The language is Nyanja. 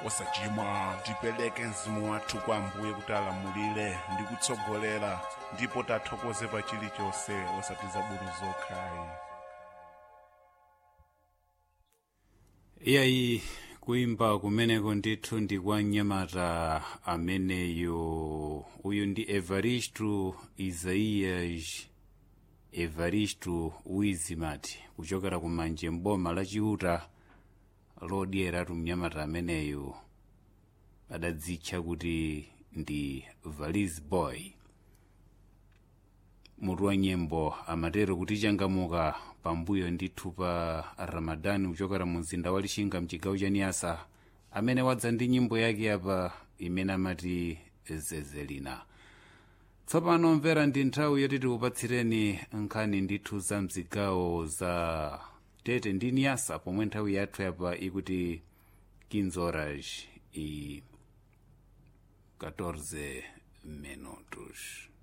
osachimwa tipereke mzimu wathu kwa Ambuye kuti alamulire ndi kutsogolera, ndipo tathokoze pa chilichonse osati zabwino zokhayi. Iyayi kuimba kumeneko ndithu ndi kwa mnyamata ameneyo, uyu ndi Evaristo Isaias Evaristo Wizimati kuchokera kumanje mboma la Chiuta lodyeratu mnyamata ameneyo adadzitcha kuti ndi Valiz Boy. Mutu wa nyimbo amatero kuti changamuka pambuyo ndithu pa Ramadani kuchokera mu mzinda wa Lixinga mchigawo cha Niasa, amene wadza ndi nyimbo yake apa imene amati Zezelina. Tsopano mvera ndi nthawi yoti tikupatsireni nkhani ndithu za mzigawo za Tete ndi Niasa, pomwe nthawi yathu yapa ikuti 15 horas e 14 minutos.